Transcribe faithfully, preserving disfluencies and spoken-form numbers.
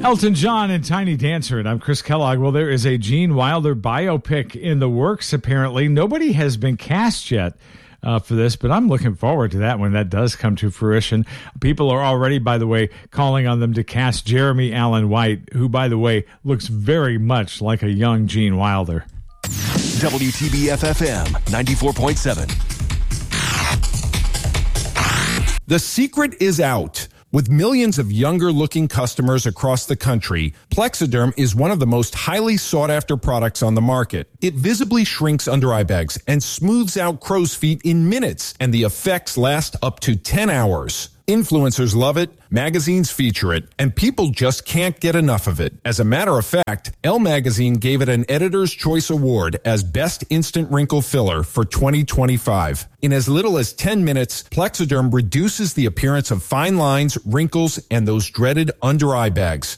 Elton John and Tiny Dancer, and I'm Chris Kellogg. Well, there is a Gene Wilder biopic in the works, apparently. Nobody has been cast yet uh, for this, but I'm looking forward to that when that does come to fruition. People are already, by the way, calling on them to cast Jeremy Allen White, who, by the way, looks very much like a young Gene Wilder. W T B F F M ninety-four point seven. The secret is out. With millions of younger-looking customers across the country, Plexiderm is one of the most highly sought-after products on the market. It visibly shrinks under-eye bags and smooths out crow's feet in minutes, and the effects last up to ten hours. Influencers love it, magazines feature it, and people just can't get enough of it. As a matter of fact, Elle Magazine gave it an Editor's Choice Award as Best Instant Wrinkle Filler for twenty twenty-five. In as little as ten minutes, Plexiderm reduces the appearance of fine lines, wrinkles, and those dreaded under-eye bags.